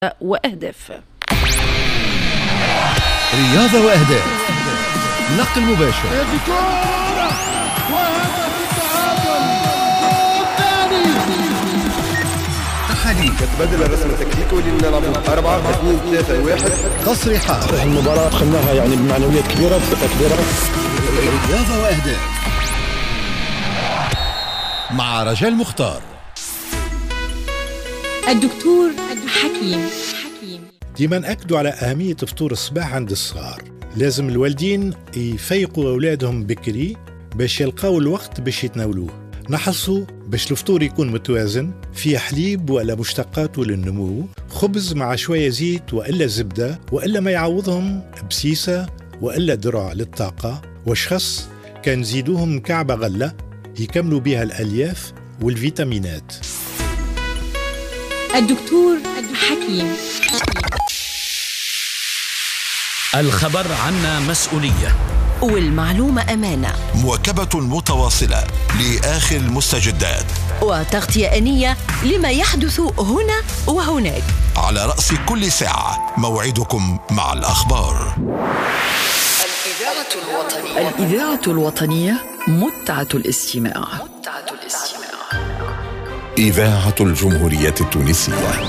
وأهداف. رياضة وأهداف، نقل مباشر. تحاليل، تبدل الرسم التكتيكي ولينا نلعبوا 4-2-3-1. تصريحات. المباراة دخلناها يعني بمعنويات كبيرة بثقة كبيرة. رياضة وأهداف مع رجال مختار. الدكتور حكيم. ديما نأكدوا على أهمية فطور الصباح عند الصغار. لازم الوالدين يفيقوا أولادهم بكري باش يلقاو الوقت باش يتناولوه. نحرصوا باش الفطور يكون متوازن، فيه حليب ولا مشتقاته للنمو، خبز مع شوية زيت وإلا زبدة، وإلا ما يعوضهم بسيسة وإلا درع للطاقة، وشخص كان زيدوهم كعبة غلة يكملوا بها الألياف والفيتامينات. الدكتور حكيم. الخبر عنا مسؤولية، والمعلومة أمانة. مواكبة متواصلة لآخر المستجدات، وتغطية آنية لما يحدث هنا وهناك. على رأس كل ساعة موعدكم مع الأخبار. الإذاعة الوطنية متعة الاستماع. إذاعة الجمهورية التونسية.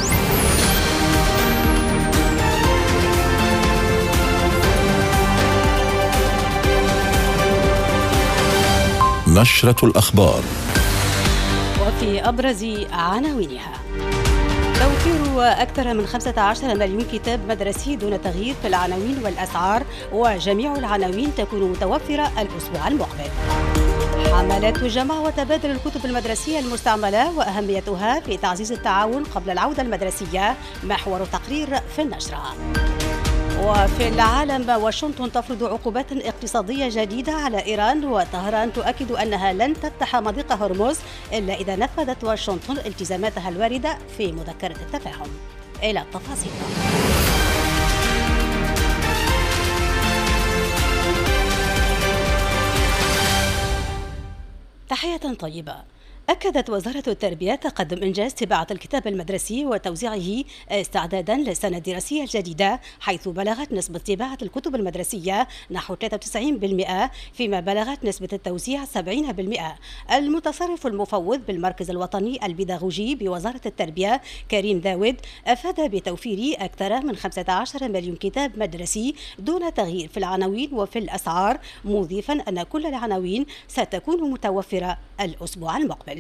نشرة الأخبار. وفي أبرز عناوينها: توفير أكثر من 15 مليون كتاب مدرسي دون تغيير في العناوين والأسعار، وجميع العناوين تكون متوفرة الأسبوع المقبل. حملات الجمع وتبادل الكتب المدرسية المستعملة وأهميتها في تعزيز التعاون قبل العودة المدرسية، محور تقرير في النشرة. وفي العالم، واشنطن تفرض عقوبات اقتصادية جديدة على إيران، وطهران تؤكد أنها لن تفتح مضيق هرمز إلا إذا نفذت واشنطن التزاماتها الواردة في مذكرة التفاهم. إلى التفاصيل. تحية طيبة. أكدت وزارة التربية تقدم إنجاز طباعة الكتاب المدرسي وتوزيعه استعدادا للسنة الدراسية الجديدة، حيث بلغت نسبة طباعة الكتب المدرسية نحو 93%، فيما بلغت نسبة التوزيع 70%. المتصرف المفوض بالمركز الوطني البيداغوجي بوزارة التربية كريم داود أفاد بتوفير أكثر من 15 مليون كتاب مدرسي دون تغيير في العناوين وفي الأسعار، مضيفا أن كل العناوين ستكون متوفرة الأسبوع المقبل.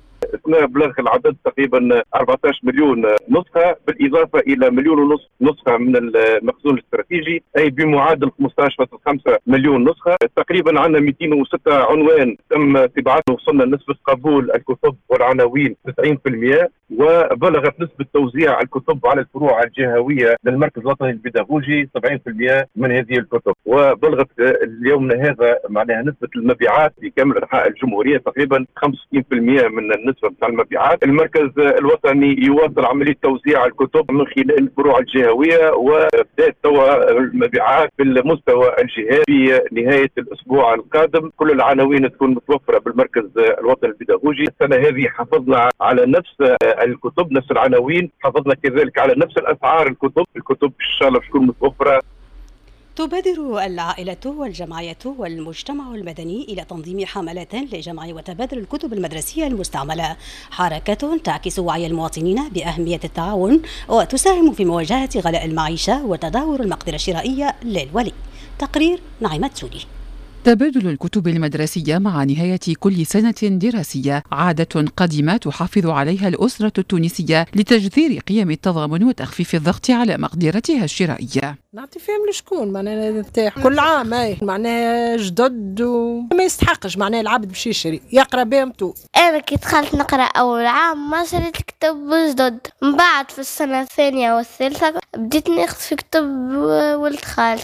بلغ العدد تقريبا 14 مليون نسخة، بالإضافة إلى 1.5 مليون نسخة من المخزون الاستراتيجي، أي بمعادل 15.5 مليون نسخة. تقريبا عندنا 206 عنوان تم طباعته، وصلنا لنسبة قبول الكتب والعناوين 90%، وبلغت نسبة توزيع الكتب على الفروع الجهوية للمركز الوطني البيداغوجي 70% من هذه الكتب، وبلغت اليوم هذا معناها نسبة المبيعات في كامل أنحاء الجمهورية تقريبا 65% من النسبة بتاع المبيعات. المركز الوطني يواصل عملية توزيع الكتب من خلال الفروع الجهوية، وبدأت توا المبيعات في المستوى الجهوي. في نهاية الأسبوع القادم كل العناوين تكون متوفرة بالمركز الوطني البيداغوجي. السنة هذه حافظنا على نفس الكتب، نفس العناوين، حافظنا كذلك على نفس الأسعار. الكتب إن شاء الله تكون متوفرة. تبادر العائلة والجمعية والمجتمع المدني إلى تنظيم حملات لجمع وتبادل الكتب المدرسية المستعملة، حركة تعكس وعي المواطنين بأهمية التعاون وتساهم في مواجهة غلاء المعيشة وتدهور المقدرة الشرائية للولي. تقرير نعيمة سوري. تبادل الكتب المدرسية مع نهاية كل سنة دراسية عادة قديمة تحافظ عليها الأسرة التونسية لتجذير قيم التضامن وتخفيف الضغط على مقدرتها الشرائية. نعطي فيهم لشكون معناها نرتاح كل عام، هاي معناها جدد وما يستحقش معناها العبد باش يشري يقرا بهم تو. انا كي دخلت نقرا اول عام ما شريت كتب جدد، من بعد في السنه الثانيه والثالثه بديت ناخذ في كتب ولد خالتي،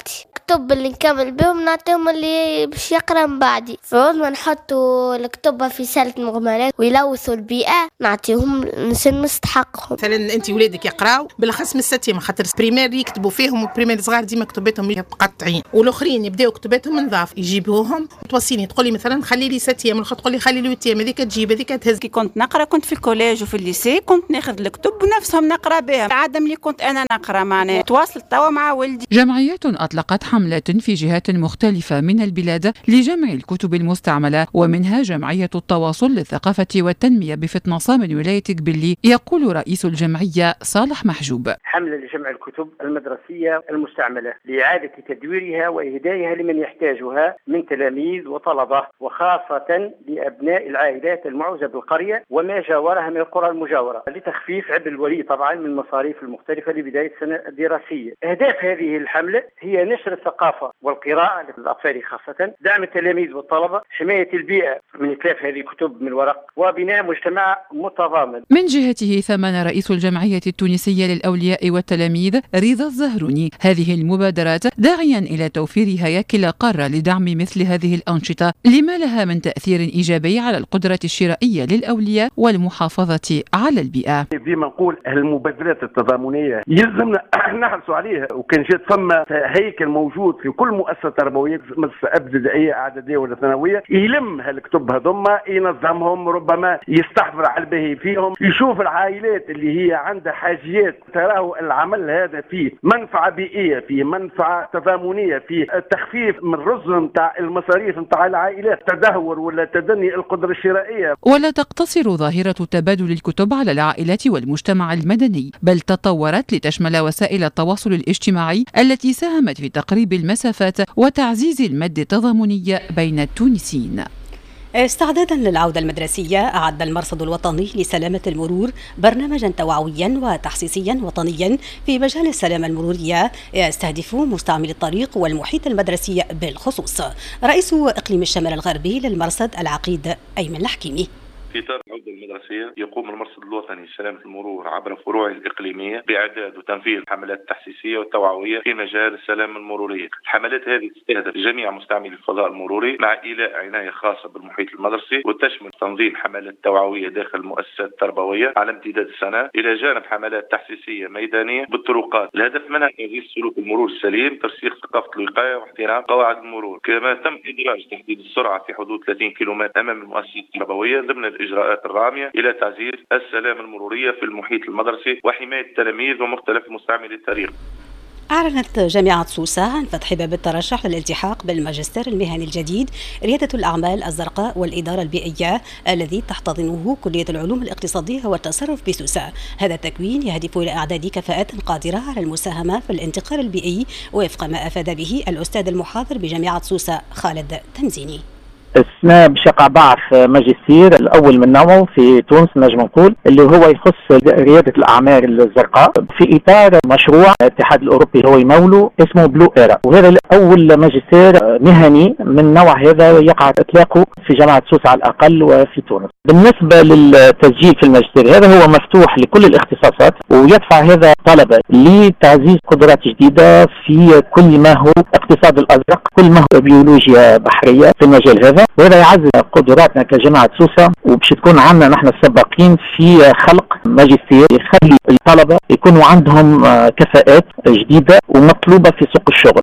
الكتب اللي نكمل بهم نعطيهم اللي باش يقرا من بعدي. فعود ما نحطوا الكتب في سلة مغمرات ويلوثوا البيئة نعطيهم نستحقهم. مثلا انت ولادك يقراو بالاخص من الستيم خاطر بريمير يكتبوا فيهم، وبريمير صغار ديما كتبتهم مقطعين، والاخرين يبداو كتبتهم نظاف يجيبوهم. توصيني تقول لي مثلا خلي لي 6 ايام، الاخر تقول لي خلي لي 8 ايام، هذيك تجيب هذيك تهز. كي كنت نقرا كنت في الكوليج وفي الليسي كنت ناخذ الكتب ونفسهم نقرا بها. العاده ملي كنت انا نقرا معناها تواصلت توا مع ولدي. جمعيات أطلقت حملات في جهات مختلفة من البلاد لجمع الكتب المستعملة، ومنها جمعية التواصل للثقافة والتنمية بفتنصة من ولاية قبلي. يقول رئيس الجمعية صالح محجوب: حملة لجمع الكتب المدرسية المستعملة لإعادة تدويرها وإهدائها لمن يحتاجها من تلاميذ وطلبة، وخاصة لأبناء العائلات المعوزة بالقرية وما جاورها من القرى المجاورة، لتخفيف عبء الولي طبعا من المصاريف المختلفة لبداية السنة الدراسية. أهداف هذه الحملة هي نشر الثقافة والقراءة للأطفال خاصة، دعم التلاميذ والطلبة، حماية البيئة من إتلاف هذه الكتب من الورق، وبناء مجتمع متضامن. من جهته ثمن رئيس الجمعية التونسية للأولياء والتلاميذ رضا الزهروني هذه المبادرات، داعيا إلى توفير هياكل قارة لدعم مثل هذه الأنشطة لما لها من تأثير إيجابي على القدرة الشرائية للأولياء والمحافظة على البيئة. ديما نقول المبادرات التضامنية يلزمنا نحرصوا عليها، وكان جات ثم هيكل موجود في كل مؤسسة تربوية مؤسسة ابتدائية إعدادية ولا ثانوية يلم هالكتب هذوما ينظمهم، ربما يستحضر على الباهي فيهم، يشوف العائلات اللي هي عندها حاجيات تراه العمل هذا فيه منفعة بيئية، فيه منفعة تضامنية، فيه التخفيف من رزم نتاع المصاريف نتاع العائلات، تدهور ولا تدني القدرة الشرائية. ولا تقتصر ظاهرة تبادل الكتب على العائلات والمجتمع المدني، بل تطورت لتشمل وسائل التواصل الاجتماعي التي ساهمت في تقريب المسافات وتعزيز المادة التضامنية بين التونسيين. استعدادا للعودة المدرسية، أعد المرصد الوطني لسلامة المرور برنامجا توعويا وتحسيسيا وطنيا في مجال السلامة المرورية يستهدف مستعملي الطريق والمحيط المدرسي بالخصوص. رئيس إقليم الشمال الغربي للمرصد العقيد أيمن الحكيمي: في إطار العودة المدرسية يقوم المرصد الوطني لسلامة المرور عبر فروعه الإقليمية بإعداد وتنفيذ الحملات التحسيسية والتوعوية في مجال السلامة المرورية. الحملات هذه تستهدف جميع مستعملي الفضاء المروري مع إيلاء عناية خاصة بالمحيط المدرسي، وتشمل تنظيم حملات توعوية داخل المؤسسات التربوية على امتداد السنة، إلى جانب حملات تحسيسية ميدانية بالطرقات. الهدف منها تعزيز سلوك المرور السليم، ترسيخ ثقافة الوقاية واحترام قواعد المرور. كما تم إدراج تحديد السرعة في حدود 30 كيلومتر أمام المؤسسات التربوية ضمن الإجراءات الرامية إلى تعزيز السلامة المرورية في المحيط المدرسي وحماية التلاميذ ومختلف مستعملي الطريق. أعلنت جامعة سوسة عن فتح باب الترشح للالتحاق بالماجستير المهني الجديد ريادة الأعمال الزرقاء والإدارة البيئية الذي تحتضنه كلية العلوم الاقتصادية والتصرف بسوسة. هذا التكوين يهدف إلى إعداد كفاءات قادرة على المساهمة في الانتقال البيئي وفق ما أفاد به الأستاذ المحاضر بجامعة سوسة خالد تنزيني. السنة باش يقع بعث ماجستير الأول من نوعه في تونس نجم نقول، اللي هو يخص ريادة الأعمال الزرقاء في إطار مشروع الاتحاد الأوروبي هو يموله اسمه بلو إيرا، وهذا أول ماجستير مهني من نوع هذا يقع إطلاقه في جامعة سوسة على الأقل وفي تونس. بالنسبة للتسجيل في الماجستير هذا هو مفتوح لكل الاختصاصات، ويدفع هذا طلبة لتعزيز قدرات جديدة في كل ما هو اقتصاد الأزرق، كل ما هو بيولوجيا بحرية في المجال هذا، وهذا يعزز قدراتنا كجامعة سوسة، وباش تكون عندنا نحن السباقين في خلق ماجستير يخلي الطلبة يكونوا عندهم كفاءات جديدة ومطلوبة في سوق الشغل.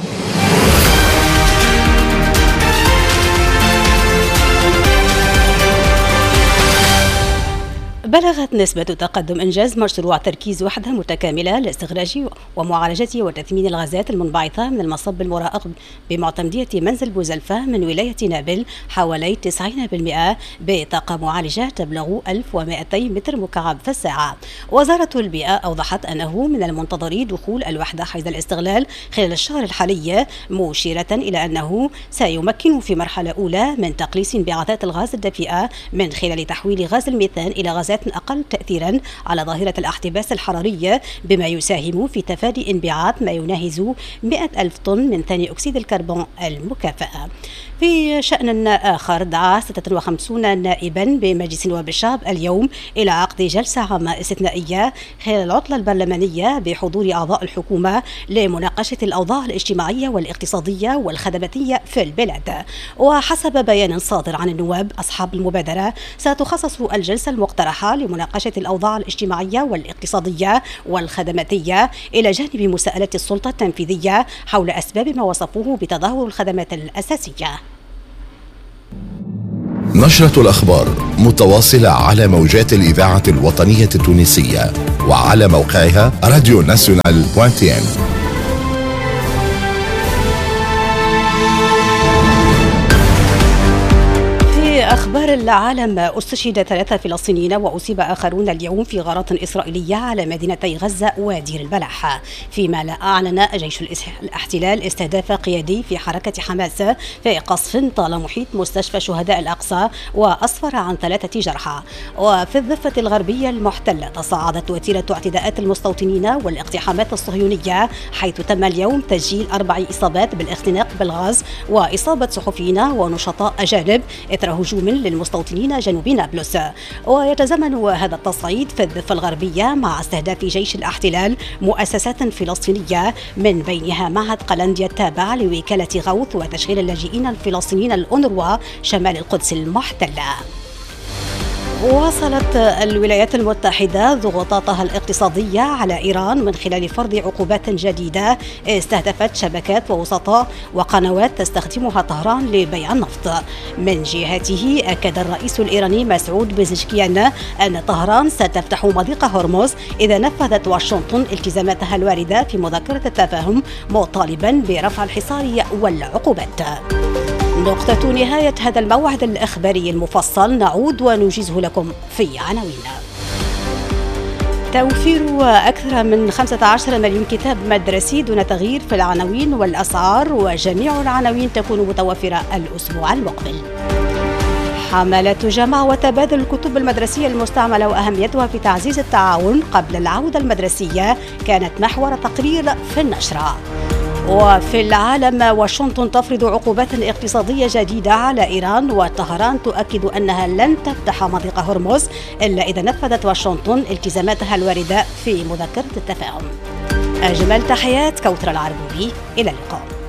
بلغت نسبة تقدم إنجاز مشروع تركيز وحدة متكاملة لاستخراج ومعالجة وتثمين الغازات المنبعثة من المصب المراقب بمعتمدية منزل بوزلفة من ولاية نابل حوالي 90% بطاقة معالجة تبلغ 1200 متر مكعب في الساعة. وزارة البيئة أوضحت أنه من المنتظر دخول الوحدة حيز الاستغلال خلال الشهر الحالي، مشيرة إلى أنه سيمكن في مرحلة أولى من تقليص انبعاثات الغاز الدفيئة من خلال تحويل غاز الميثان إلى غازات بكميات أقل تأثيرا على ظاهرة الاحتباس الحراري، بما يساهم في تفادي انبعاث ما يناهز 100,000 طن من ثاني أكسيد الكربون المكافأة. في شأن آخر، دعا 56 نائبا بمجلس نواب الشعب اليوم إلى عقد جلسة عامة استثنائية خلال العطلة البرلمانية بحضور أعضاء الحكومة لمناقشة الأوضاع الاجتماعية والاقتصادية والخدماتية في البلاد. وحسب بيان صادر عن النواب أصحاب المبادرة، ستخصص الجلسة المقترحة لمناقشة الأوضاع الاجتماعية والاقتصادية والخدماتية إلى جانب مساءلة السلطة التنفيذية حول أسباب ما وصفوه بتدهور الخدمات الأساسية. نشرة الأخبار متواصلة على موجات الإذاعة الوطنية التونسية وعلى موقعها radionational.tn. أخبار العالم، استشهد 3 فلسطينيين وأصيب آخرون اليوم في غارات إسرائيلية على مدينتي غزة ودير البلح، فيما أعلن جيش الاحتلال استهداف قيادي في حركة حماس في قصف طال محيط مستشفى شهداء الأقصى وأسفر عن 3 جرحى. وفي الضفة الغربية المحتلة تصاعدت وتيرة اعتداءات المستوطنين والاقتحامات الصهيونية، حيث تم اليوم تسجيل 4 إصابات بالاختناق بالغاز وإصابة صحفيين ونشطاء أجانب إثر هجوم للمستوطنين جنوب نابلس. ويتزامن هذا التصعيد في الضفة الغربية مع استهداف جيش الاحتلال مؤسسات فلسطينية، من بينها معهد قلنديا التابع لوكالة غوث وتشغيل اللاجئين الفلسطينيين الأونروا شمال القدس المحتلة. واصلت الولايات المتحدة ضغوطاتها الاقتصادية على إيران من خلال فرض عقوبات جديدة استهدفت شبكات ووسطاء وقنوات تستخدمها طهران لبيع النفط. من جهته أكد الرئيس الإيراني مسعود بزشكيان أن طهران ستفتح مضيق هرمز إذا نفذت واشنطن التزاماتها الواردة في مذكرة التفاهم، مطالبا برفع الحصار والعقوبات. نقطة نهاية هذا الموعد الإخباري المفصل، نعود ونجيزه لكم في عناوين. توفير أكثر من 15 مليون كتاب مدرسي دون تغيير في العناوين والأسعار، وجميع العناوين تكون متوفرة الأسبوع المقبل. حملة جمع وتبادل الكتب المدرسية المستعملة وأهميتها في تعزيز التعاون قبل العودة المدرسية كانت محور تقرير في النشرة. وفي العالم، واشنطن تفرض عقوبات اقتصادية جديدة على إيران، وطهران تؤكد أنها لن تفتح مضيق هرمز إلا إذا نفذت واشنطن التزاماتها الواردة في مذكرة التفاهم. أجمل تحيات كوثر العربوبي، إلى اللقاء.